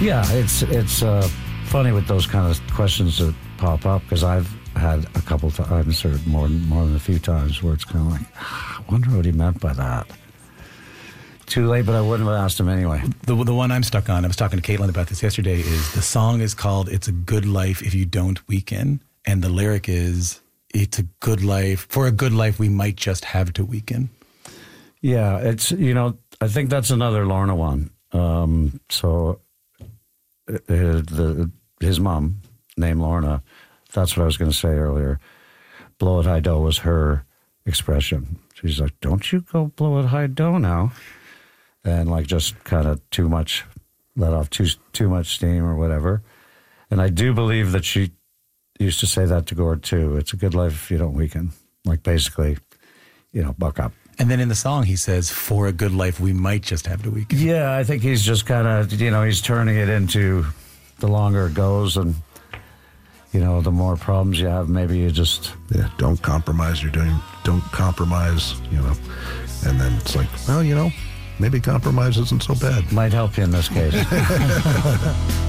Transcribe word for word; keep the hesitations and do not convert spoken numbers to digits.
Yeah, it's it's uh, funny with those kind of questions that pop up, because I've had a couple times, or more, more than a few times, where it's kind of like, I wonder what he meant by that. Too late, but I wouldn't have asked him anyway. The the one I'm stuck on, I was talking to Caitlin about this yesterday, is the song is called It's a Good Life If You Don't Weaken. And the lyric is, it's a good life. For a good life, we might just have to weaken. Yeah, it's, you know, I think that's another Lorna one. Um, so uh, the his mom, named Lorna, that's what I was going to say earlier. Blow it high dough was her expression. She's like, don't you go blow it high dough now. And like just kind of too much, let off too too much steam or whatever. And I do believe that she used to say that to Gord too. It's a good life if you don't weaken. Like basically, you know, buck up. And then in the song he says, for a good life, we might just have to weaken. Yeah, I think he's just kind of, you know, he's turning it into the longer it goes, and, you know, the more problems you have, maybe you just... Yeah, don't compromise. You're doing, don't compromise, you know. And then it's like, well, you know, maybe compromise isn't so bad. Might help you in this case.